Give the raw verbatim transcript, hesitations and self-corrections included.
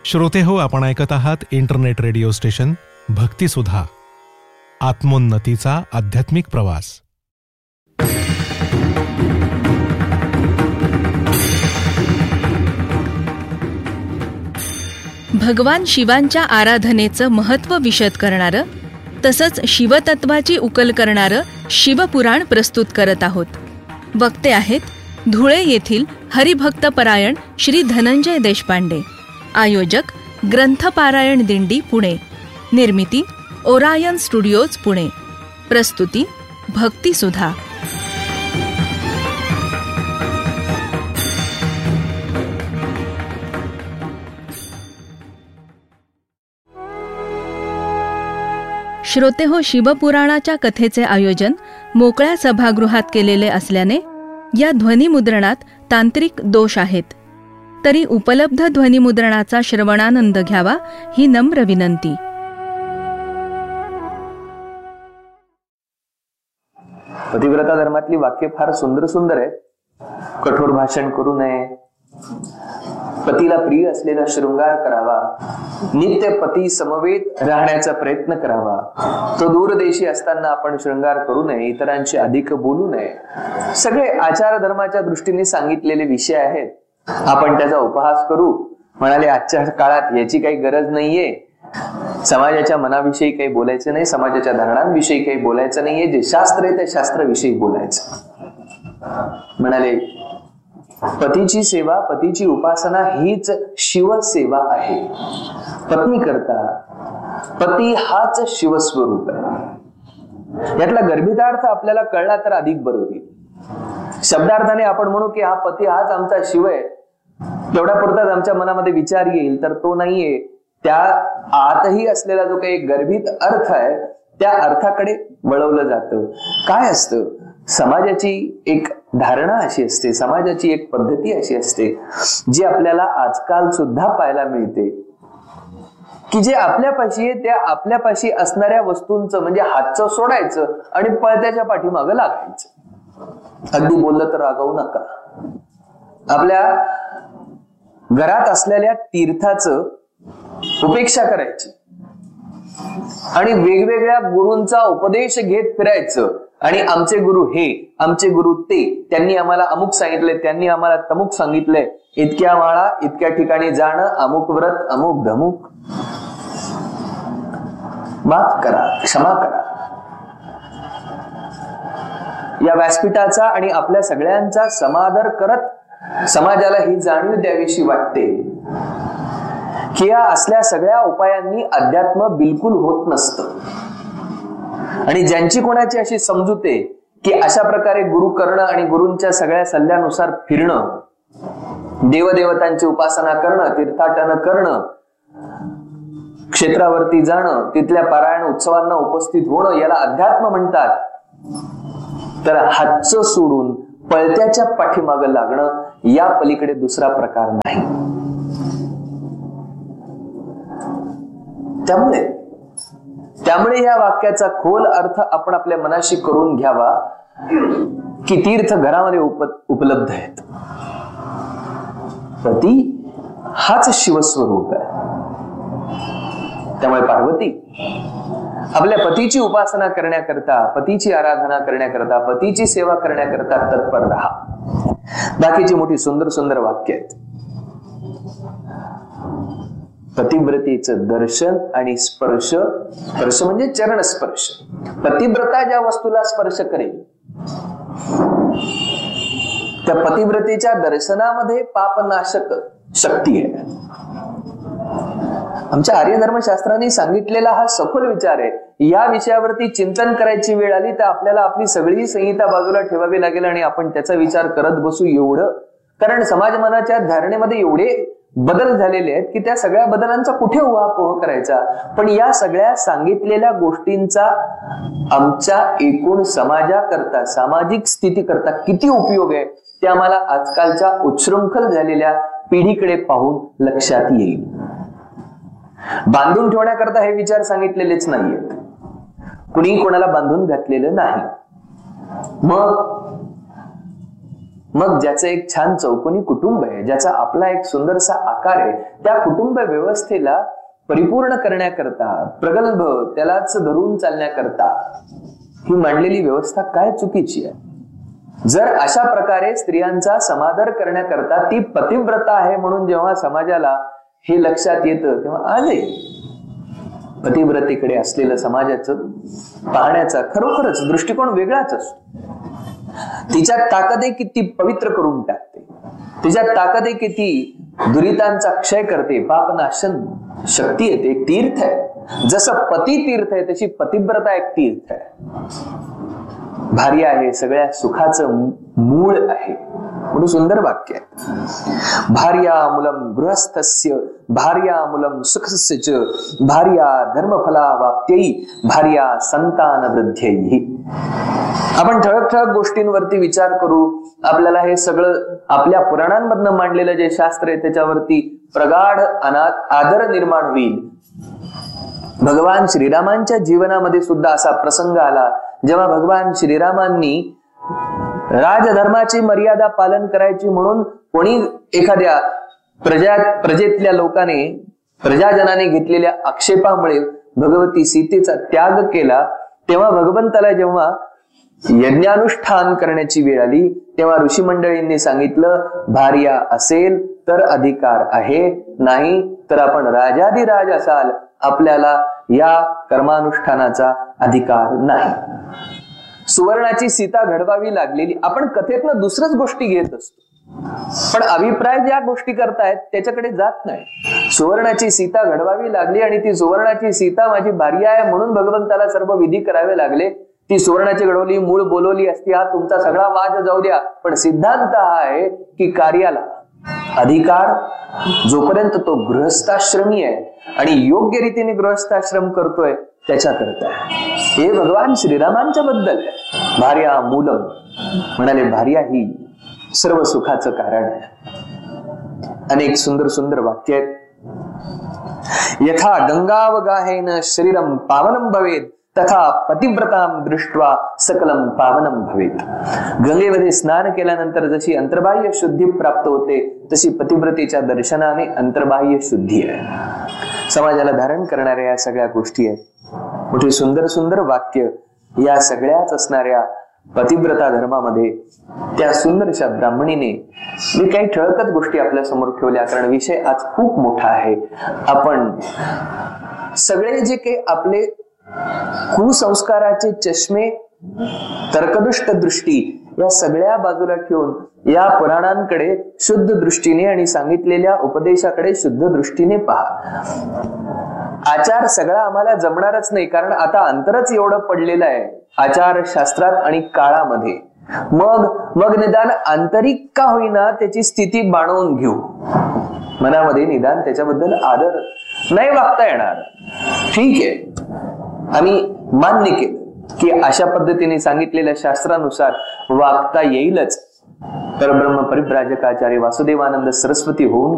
श्रोते हो, आपण ऐकत आहात इंटरनेट रेडिओ स्टेशन भक्तिसुधा, आत्मोन्नतीचा आध्यात्मिक प्रवास. भगवान शिवांच्या आराधनेचं महत्त्व विशद करणारं तसंच शिवतत्वाची उकल करणारं शिवपुराण प्रस्तुत करत आहोत. वक्ते आहेत धुळे येथील हरिभक्तपरायण श्री धनंजय देशपांडे. आयोजक ग्रंथपारायण दिंडी पुणे. निर्मिती ओरायन स्टुडिओज पुणे. प्रस्तुती भक्तिसुधा. श्रोते हो, शिवपुराणाच्या कथेचे आयोजन मोकळ्या सभागृहात केलेले असल्याने या ध्वनिमुद्रणात तांत्रिक दोष आहेत. तरी उपलब्ध ध्वनिमुद्रणाचा श्रवणानंद घ्यावा ही नम्र विनंती. पतिव्रता धर्मातली वाक्य फार सुंदर सुंदर आहे. कठोर भाषण करू नये, पतीला प्रिय असलेला शृंगार करावा, नित्य पती समवेत राहण्याचा प्रयत्न करावा, तो दूरदेशी असताना आपण शृंगार करू नये, इतरांशी अधिक बोलू नये, सगळे आचार धर्माच्या दृष्टीने सांगितलेले विषय आहेत. आपण त्याचा उपहास करू म्हणाले, आजच्या काळात याची काही गरज नाहीये. समाजाच्या मनाविषयी काही बोलायचं नाही, समाजाच्या धारणांविषयी काही बोलायचं नाहीये. जे शास्त्र आहे त्या शास्त्राविषयी बोलायचं. म्हणाले, पतीची सेवा, पतीची उपासना हीच शिवसेवा आहे. पत्नी करता पती हाच शिवस्वरूप आहे. यातला गर्भितार्थ आपल्याला कळला तर अधिक बरं होईल. शब्दार्थाने आपण म्हणू की हा पती हाच आमचा शिव आहे, तेवढ्या पुरताच आमच्या मनामध्ये विचार येईल, तर तो नाहीये. त्या आतही असलेला जो काही गर्भित अर्थ आहे त्या अर्थाकडे वळवलं जातं. काय असतं, समाजाची एक धारणा अशी असते, समाजाची एक पद्धती अशी असते जी आपल्याला आजकाल सुद्धा पाहायला मिळते, की जे आपल्यापाशी आहे त्या आपल्यापाशी असणाऱ्या वस्तूंचं म्हणजे हातचं सोडायचं आणि पळत्याच्या पाठीमागं लागायचं. अगदी बोललं तर रागवू नका. आपल्या घरात असलेल्या तीर्थाचं उपेक्षा करायची आणि वेगवेगळ्या गुरूंचा उपदेश घेत फिरायचं. आणि आमचे गुरु हे, आमचे गुरु ते, त्यांनी आम्हाला अमुक सांगितले, त्यांनी आम्हाला तमुक सांगितले, इतक्या माळा, इतक्या ठिकाणी जाणं, अमुक व्रत, अमुक धमुक. माफ करा, क्षमा करा. या व्यासपीठाचा आणि आपल्या सगळ्यांचा समादर करत समाजाला ही जाणीव द्यावीशी वाटते की या असल्या सगळ्या उपायांनी अध्यात्म बिलकुल होत नसतं. आणि ज्यांची कोणाची अशी समजूते की अशा प्रकारे गुरु करणं आणि गुरूंच्या सगळ्या सल्ल्यानुसार फिरणं, देवदेवतांची उपासना करणं, तीर्थाटन करणं, क्षेत्रावरती जाणं, तिथल्या पारायण उत्सवांना उपस्थित होणं याला अध्यात्म म्हणतात, तर हातचं सोडून पळत्याच्या पाठीमागं लागणं या पलीकडे दुसरा प्रकार नाही. त्यामुळे त्यामुळे या वाक्याचा खोल अर्थ आपण आपल्या मनाशी करून घ्यावा की तीर्थ घरामध्ये उप उपलब्ध आहेत. पती हाच शिवस्वरूप आहे. त्यामुळे पार्वती आपल्या पतीची उपासना करण्याकरता, पतीची आराधना करण्याकरता, पतीची सेवा करण्याकरता तत्पर राहा. बाकीची मोठी सुंदर सुंदर वाक्य आहेत. पतिव्रतेचं दर्शन आणि स्पर्श, स्पर्श म्हणजे चरण स्पर्श. पतिव्रता ज्या वस्तूला स्पर्श करेल त्या पतिव्रतेच्या दर्शनामध्ये पापनाशक शक्ती आहे. आमच्या आर्य धर्मशास्त्रांनी सांगितलेला हा सखोल विचार आहे. या विषयावरती चिंतन करायची वेळ आली तर आपल्याला आपली सगळी संहिता बाजूला ठेवावी लागेल आणि आपण त्याचा विचार करत बसू एवढं. कारण समाज मनाच्या धारणेमध्ये एवढे बदल झालेले आहेत की त्या सगळ्या बदलांचा कुठे उहापोह करायचा. पण या सगळ्या सांगितलेल्या गोष्टींचा आमच्या एकूण समाजाकरता, सामाजिक स्थिती करता किती उपयोग आहे ते आम्हाला आजकालच्या उच्छृंखल झालेल्या पिढीकडे पाहून लक्षात येईल. बांधून ठेवण्याकरता हे विचार सांगितलेलेच नाहीयेत. कुणी कोणाला बांधून घातलेलं नाही. मग मग ज्याचं एक छान चौकोनी कुटुंब आहे, ज्याचा आपला एक सुंदरसा आकार आहे, त्या कुटुंब व्यवस्थेला परिपूर्ण करण्याकरता, प्रगल्भ त्यालाच धरून चालण्याकरता ही मांडलेली व्यवस्था काय चुकीची आहे? जर अशा प्रकारे स्त्रियांचा समादर करण्याकरता ती पतिव्रता आहे म्हणून जेव्हा समाजाला हे लक्षात येतं, तेव्हा आजही पतिव्रतेकडे असलेलं समाजाचं पाहण्याचा खरोखरच दृष्टिकोन वेगळाच असतो. तिच्या ताकद आहे की ती पवित्र करून टाकते, तिच्या ताकद आहे की ती दुरितांचा क्षय करते, पापनाशन शक्ती आहे, ते तीर्थ आहे. जसं पती तीर्थ आहे तशी पतिव्रता एक तीर्थ आहे. भार्य आहे सगळ्या सुखाचं मूळ आहे म्हणून सुंदर वाक्य आहे. भार्या मूलम गृहस्थस्य भार्या मूलम सुखस्य च भार्या धर्मफला वाप्त्यै भार्या संतान वृद्ध्यैहि. आपण ठळक ठळक गोष्टींवरती विचार करू. आपल्याला हे सगळं आपल्या पुराणांमधनं मांडलेलं जे शास्त्र आहे त्याच्यावरती प्रगाढ अनाथ आदर निर्माण होईल. भगवान श्रीरामांच्या जीवनामध्ये सुद्धा असा प्रसंग आला जेव्हा भगवान श्रीरामांनी राजधर्माची मर्यादा पालन करायची म्हणून कोणी एखाद्या प्रजा प्रजेतल्या लोकाने प्रजाजनाने घेतलेल्या आक्षेपामुळे भगवती सीतेचा त्याग केला, तेव्हा भगवंताला जेव्हा यज्ञानुष्ठान करण्याची वेळ आली तेव्हा ऋषी मंडळींनी सांगितलं, भार्या असेल तर अधिकार आहे, नाही तर आपण राजाधिराज असाल, आपल्याला या कर्मानुष्ठानाचा अधिकार नाही. सुवर्णाची सीता घडवावी लागलेली. आपण कथेतनं दुसरंच गोष्टी घेत असतो, पण अभिप्राय ज्या गोष्टी करतायत त्याच्याकडे जात नाही. सुवर्णाची सीता घडवावी लागली आणि ती सुवर्णाची सीता माझी भार्या आहे म्हणून भगवंताला सर्व विधी करावे लागले. ती सुवर्णाची घडवली, मूळ बोलवली असती, हा तुमचा सगळा वाद जाऊ द्या, पण सिद्धांत हा आहे की कार्याला अधिकार जोपर्यंत तो गृहस्थाश्रमी आहे आणि योग्य रीतीने गृहस्थाश्रम करतोय त्याच्याकरता हे भगवान श्रीरामांच्या बद्दल आहे. भार्या मूलम म्हणाले, भार्या ही सर्व सुखाचं कारण आहे. अनेक सुंदर सुंदर वाक्य आहेत. यथा गंगावगाहेन शरीरम पावनम भवेत तथा पतिव्रताम दृष्ट्वा सकलम पावनम भवेत. गंगेमध्ये स्नान केल्यानंतर जशी अंतर्बाह्य शुद्धी प्राप्त होते तशी पतिव्रतेच्या दर्शनाने अंतर्बाह्य शुद्धी आहे. समाजाला धारण करणाऱ्या या सगळ्या गोष्टी आहेत. मोठी सुंदर सुंदर वाक्य या सगळ्याच असणाऱ्या पतिव्रता धर्मामध्ये त्या सुंदरशा ब्राह्मणीने मी काही ठळकच गोष्टी आपल्या समोर ठेवल्या, कारण विषय आज खूप मोठा आहे. आपण सगळे जे काही आपले कुसंस्काराचे चष्मे, तर्कदुष्ट दृष्टी या सगळ्या बाजूला ठेवून या पुराणांकडे शुद्ध दृष्टीने आणि सांगितलेल्या उपदेशाकडे शुद्ध दृष्टीने पहा. आचार सगळा आम्हाला जमणारच नाही, कारण आता अंतरच एवढं पडलेलं आहे आचार शास्त्रात आणि काळामध्ये. मग मग निदान आंतरिक का होईना त्याची स्थिती बाणवून घेऊ. मनामध्ये निदान त्याच्याबद्दल आदर नाही वागता येणार, ठीक आहे, आम्ही मान्य केलं की अशा पद्धतीने सांगितलेल्या शास्त्रानुसार वागता येईलच. परब्रह्म परिव्राजकाचार्य वासुदेवानंद सरस्वती होऊन